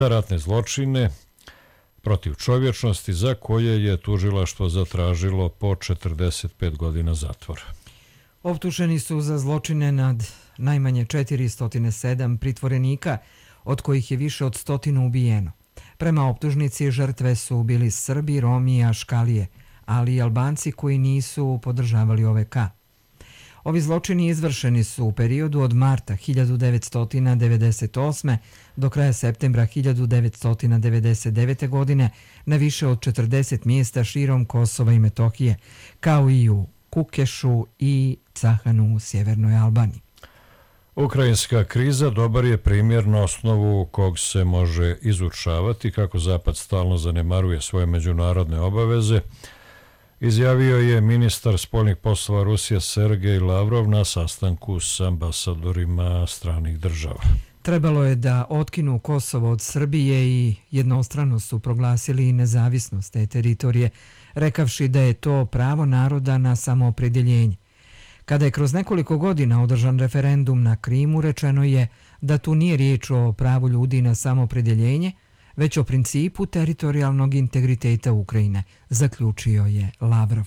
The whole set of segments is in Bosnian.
za ratne zločine protiv čovječnosti za koje je tužilaštvo zatražilo po 45 godina zatvora. Optuženi su za zločine nad najmanje 407 pritvorenika, od kojih je više od 100 ubijeno. Prema optužnici žrtve su bili Srbi, Romi i Aškalije, ali i Albanci koji nisu podržavali OVK. Ovi zločini izvršeni su u periodu od marta 1998. do kraja septembra 1999. godine na više od 40 mjesta širom Kosova i Metohije, kao i u Kukešu i Cahanu u sjevernoj Albaniji. Ukrajinska kriza dobar je primjer na osnovu kog se može izučavati kako Zapad stalno zanemaruje svoje međunarodne obaveze, izjavio je ministar spoljnih poslova Rusije Sergej Lavrov na sastanku s ambasadorima stranih država. Trebalo je da otkinu Kosovo od Srbije i jednostrano su proglasili i nezavisnost te teritorije, rekavši da je to pravo naroda na samoopredjeljenje. Kada je kroz nekoliko godina održan referendum na Krimu, rečeno je da tu nije riječ o pravu ljudi na samoopredjeljenje, već o principu teritorijalnog integriteta Ukrajine, zaključio je Lavrov.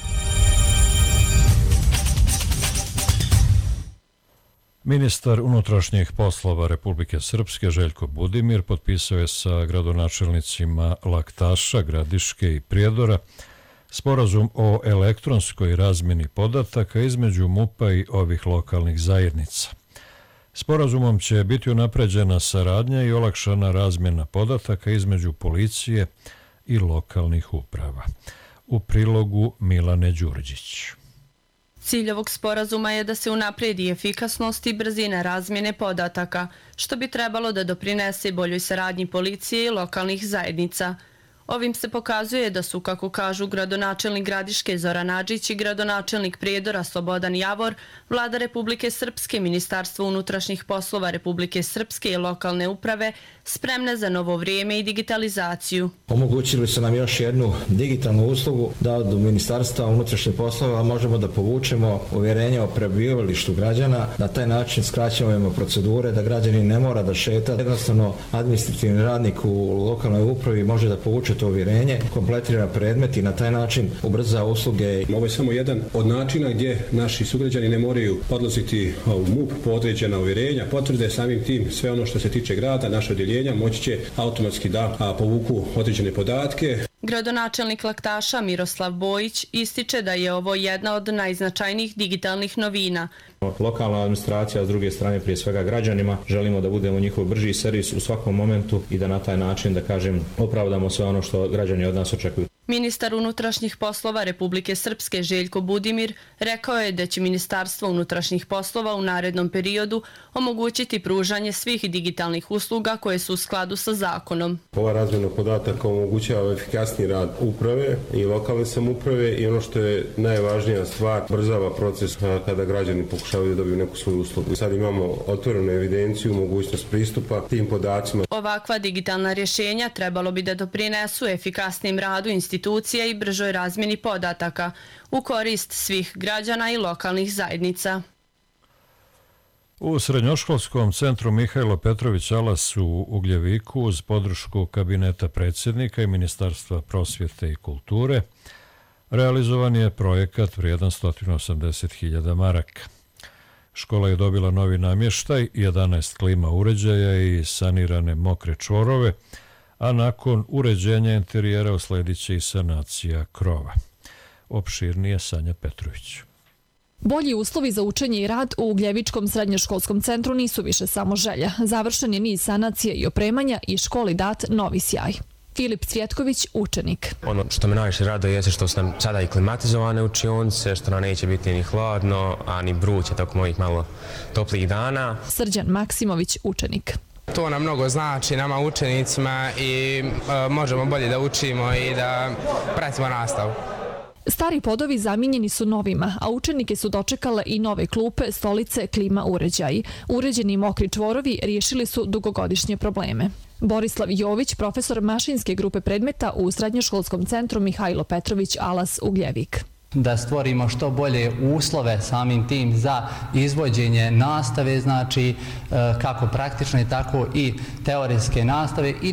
Ministar unutrašnjih poslova Republike Srpske Željko Budimir potpisao je sa gradonačelnicima Laktaša, Gradiške i Prijedora sporazum o elektronskoj razmjeni podataka između MUP-a i ovih lokalnih zajednica. Sporazumom će biti unapređena saradnja i olakšana razmjena podataka između policije i lokalnih uprava. U prilogu Milane Đurđić. Cilj ovog sporazuma je da se unaprijedi efikasnost i brzina razmjene podataka, što bi trebalo da doprinese boljoj saradnji policije i lokalnih zajednica. Ovim se pokazuje da su, kako kažu gradonačelnik Gradiške Zoran Adžić i gradonačelnik Prijedora Slobodan Javor, Vlada Republike Srpske, Ministarstvo unutrašnjih poslova Republike Srpske i lokalne uprave spremne za novo vrijeme i digitalizaciju. Omogućili su nam još jednu digitalnu uslugu da od Ministarstva unutrašnjih poslova možemo da povučemo uvjerenje o prebivalištu građana. Na taj način skraćujemo procedure da građani ne mora da šeta. Jednostavno, administrativni radnik u lokalnoj upravi može da povuče to uvjerenje, kompletira predmet i na taj način ubrza usluge. Ovo je samo jedan od načina gdje naši sugrađani ne moraju podlaziti u MUP po određena uvjerenja, potvrde, samim tim sve ono što se tiče grada, naše odjeljenja moći će automatski da povuku određene podatke. Gradonačelnik Laktaša Miroslav Bojić ističe da je ovo jedna od najznačajnijih digitalnih novina. Lokalna administracija, s druge strane prije svega građanima, želimo da budemo njihov brži servis u svakom momentu i da na taj način, da kažem, opravdamo sve ono što građani od nas očekuju. Ministar unutrašnjih poslova Republike Srpske Željko Budimir rekao je da će Ministarstvo unutrašnjih poslova u narednom periodu omogućiti pružanje svih digitalnih usluga koje su u skladu sa zakonom. Ova razmjena podataka omogućava efikasniji rad uprave i lokalne samouprave i ono što je najvažnija stvar, brzava proces kada građani pokušavaju da dobiju neku svoju uslugu. Sad imamo otvorenu evidenciju, mogućnost pristupa tim podacima. Ovakva digitalna rješenja trebalo bi da doprinesu efikasnim radu institucija i bržoj razmjeni podataka u korist svih građana i lokalnih zajednica. U Srednjoškolskom centru Mihajlo Petrović Alas u Ugljeviku uz podršku kabineta predsjednika i Ministarstva prosvjete i kulture realizovan je projekat vrijedan 180.000 maraka. Škola je dobila novi namještaj, 11 klima uređaja i sanirane mokre čvorove, a nakon uređenja interijera usledit će i sanacija krova. Opširnije Sanja Petrović. Bolji uslovi za učenje i rad u Ugljevičkom srednjoškolskom centru nisu više samo želja. Završen je niz sanacije i opremanja i školi dat novi sjaj. Filip Cvjetković, učenik. Ono što me najviše raduje jeste što su nam sada i klimatizovane učionice, što nam neće biti ni hladno, a ni vruće tokom ovih malo toplijih dana. Srđan Maksimović, učenik. To nam mnogo znači nama učenicima i možemo bolje da učimo i da pratimo nastavu. Stari podovi zamijenjeni su novima, a učenike su dočekale i nove klupe, stolice, klima uređaji. Uređeni mokri čvorovi riješili su dugogodišnje probleme. Borislav Jović, profesor mašinske grupe predmeta u Srednjoškolskom centru Mihajlo Petrović Alas Ugljevik. da stvorimo što bolje uslove samim tim za izvođenje nastave, znači kako praktične tako i teorijske nastave i